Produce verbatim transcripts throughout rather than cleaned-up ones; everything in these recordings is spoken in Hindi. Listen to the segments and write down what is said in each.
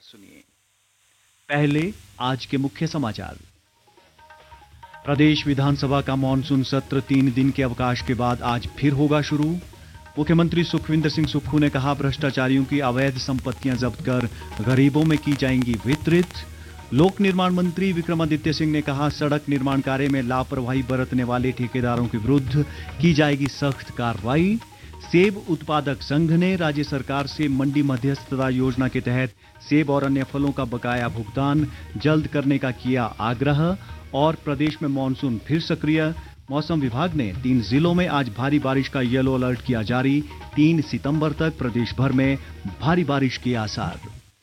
सुनिए। पहले आज के मुख्य समाचार। प्रदेश विधानसभा का मॉनसून सत्र तीन दिन के अवकाश के बाद आज फिर होगा शुरू। मुख्यमंत्री सुखविंदर सिंह सुक्खू ने कहा, भ्रष्टाचारियों की अवैध संपत्तियां जब्त कर गरीबों में की जाएंगी वितरित। लोक निर्माण मंत्री विक्रमादित्य सिंह ने कहा, सड़क निर्माण कार्य में लापरवाही बरतने वाले ठेकेदारों के विरुद्ध की जाएगी सख्त कार्रवाई। सेब उत्पादक संघ ने राज्य सरकार से मंडी मध्यस्थता योजना के तहत सेब और अन्य फलों का बकाया भुगतान जल्द करने का किया आग्रह। और प्रदेश में मॉनसून फिर सक्रिय, मौसम विभाग ने तीन जिलों में आज भारी बारिश का येलो अलर्ट किया जारी। तीन सितंबर तक प्रदेश भर में भारी बारिश के आसार।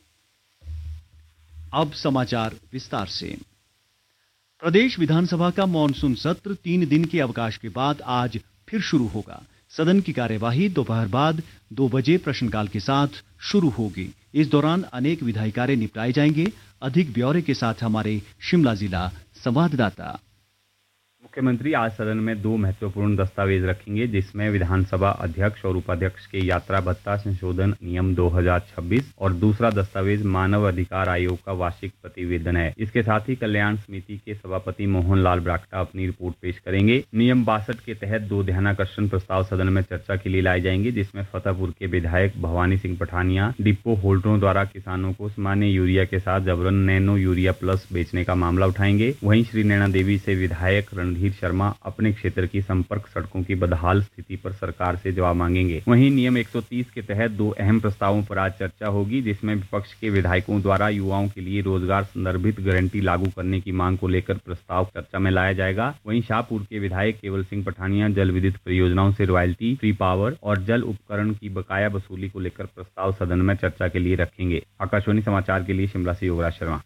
अब समाचार विस्तार से। प्रदेश विधानसभा का मॉनसून सत्र तीन दिन के अवकाश के बाद आज फिर शुरू होगा। सदन की कार्यवाही दोपहर बाद दो बजे प्रश्नकाल के साथ शुरू होगी। इस दौरान अनेक विधायी कार्य निपटाए जाएंगे। अधिक ब्यौरे के साथ हमारे शिमला जिला संवाददाता। मुख्यमंत्री आज सदन में दो महत्वपूर्ण दस्तावेज रखेंगे, जिसमें विधानसभा अध्यक्ष और उपाध्यक्ष के यात्रा भत्ता संशोधन नियम दो हज़ार छब्बीस और दूसरा दस्तावेज मानव अधिकार आयोग का वार्षिक प्रतिवेदन है। इसके साथ ही कल्याण समिति के सभापति मोहन लाल ब्राक्टा अपनी रिपोर्ट पेश करेंगे। नियम बासठ के तहत दो ध्यानाकर्षण प्रस्ताव सदन में चर्चा के लिए लाए जाएंगे, जिसमें फतेहपुर के विधायक भवानी सिंह पठानिया डिपो होल्डरों द्वारा किसानों को सामान्य यूरिया के साथ जबरन नैनो यूरिया प्लस बेचने का मामला उठाएंगे। वहीं श्री नैना देवी से विधायक रणधीर शर्मा अपने क्षेत्र की संपर्क सड़कों की बदहाल स्थिति पर सरकार से जवाब मांगेंगे। वहीं नियम एक सौ तीस के तहत दो अहम प्रस्तावों पर आज चर्चा होगी, जिसमें विपक्ष के विधायकों द्वारा युवाओं के लिए रोजगार संदर्भित गारंटी लागू करने की मांग को लेकर प्रस्ताव चर्चा में लाया जाएगा। वहीं शाहपुर के विधायक केवल सिंह पठानिया जल विद्युत परियोजनाओं से रॉयल्टी फ्री पावर और जल उपकरण की बकाया वसूली को लेकर प्रस्ताव सदन में चर्चा के लिए रखेंगे। आकाशवाणी समाचार के लिए शिमला से योगराज शर्मा।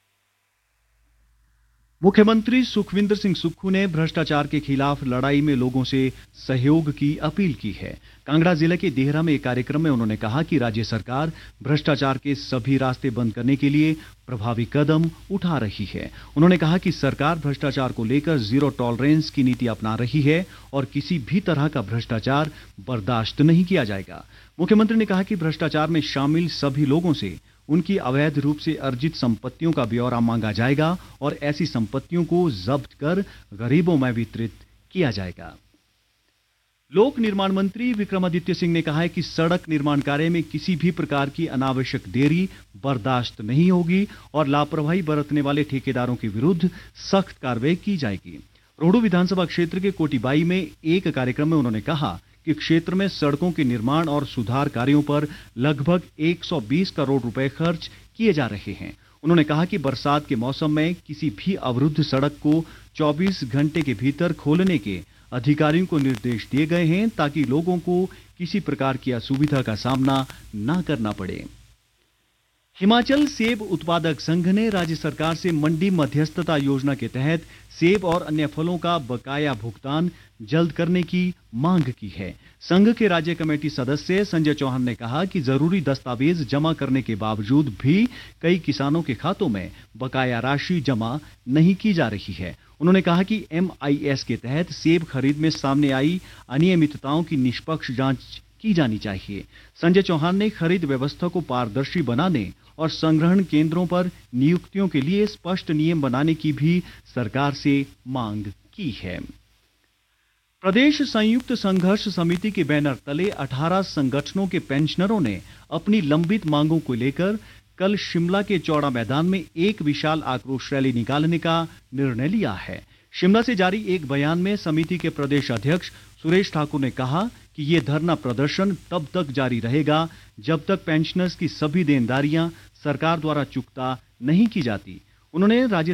मुख्यमंत्री सुखविंदर सिंह सुक्खू ने भ्रष्टाचार के खिलाफ लड़ाई में लोगों से सहयोग की अपील की है। कांगड़ा जिले के देहरा में एक कार्यक्रम में उन्होंने कहा कि राज्य सरकार भ्रष्टाचार के सभी रास्ते बंद करने के लिए प्रभावी कदम उठा रही है। उन्होंने कहा कि सरकार भ्रष्टाचार को लेकर जीरो टॉलरेंस की नीति अपना रही है और किसी भी तरह का भ्रष्टाचार बर्दाश्त नहीं किया जाएगा। मुख्यमंत्री ने कहा कि भ्रष्टाचार में शामिल सभी लोगों से उनकी अवैध रूप से अर्जित संपत्तियों का ब्यौरा मांगा जाएगा और ऐसी संपत्तियों को जब्त कर गरीबों में वितरित किया जाएगा। लोक निर्माण मंत्री विक्रमादित्य सिंह ने कहा है कि सड़क निर्माण कार्य में किसी भी प्रकार की अनावश्यक देरी बर्दाश्त नहीं होगी और लापरवाही बरतने वाले ठेकेदारों के विरुद्ध सख्त कार्रवाई की जाएगी। रोहडू विधानसभा क्षेत्र के कोटीबाई में एक कार्यक्रम में उन्होंने कहा कि क्षेत्र में सड़कों के निर्माण और सुधार कार्यों पर लगभग एक सौ बीस करोड़ रुपए खर्च किए जा रहे हैं। उन्होंने कहा कि बरसात के मौसम में किसी भी अवरुद्ध सड़क को चौबीस घंटे के भीतर खोलने के अधिकारियों को निर्देश दिए गए हैं, ताकि लोगों को किसी प्रकार की असुविधा का सामना न करना पड़े। हिमाचल सेब उत्पादक संघ ने राज्य सरकार से मंडी मध्यस्थता योजना के तहत सेब और अन्य फलों का बकाया भुगतान जल्द करने की मांग की है। संघ के राज्य कमेटी सदस्य संजय चौहान ने कहा कि जरूरी दस्तावेज जमा करने के बावजूद भी कई किसानों के खातों में बकाया राशि जमा नहीं की जा रही है। उन्होंने कहा कि एम आई एस के तहत सेब खरीद में सामने आई अनियमितताओं की निष्पक्ष जांच की जानी चाहिए। संजय चौहान ने खरीद व्यवस्था को पारदर्शी बनाने और संग्रहण केंद्रों पर नियुक्तियों के लिए स्पष्ट नियम बनाने की भी सरकार से मांग की है। प्रदेश संयुक्त संघर्ष समिति के बैनर तले अठारह संगठनों के पेंशनरों ने अपनी लंबित मांगों को लेकर कल शिमला के चौड़ा मैदान में एक विशाल आक्रोश रैली निकालने का निर्णय लिया है। शिमला से जारी एक बयान में समिति के प्रदेश अध्यक्ष सुरेश ठाकुर ने कहा कि ये धरना प्रदर्शन तब तक जारी रहेगा जब तक पेंशनर्स की सभी देनदारियां सरकार द्वारा चुकता नहीं की जाती। उन्होंने राज्य